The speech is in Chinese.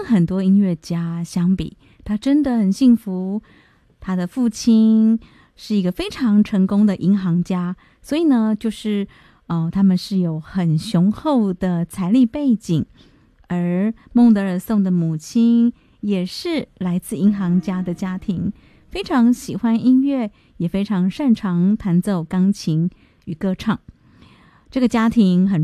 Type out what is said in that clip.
跟很多音乐家相比，他真的很幸福。他的父亲是一个非常成功的银行家，所以呢，就是他们是有很雄厚的财力背景。而孟德尔颂的母亲也是来自银行家的家庭，非常喜欢音乐，也非常擅长弹奏钢琴与歌唱。这个家庭很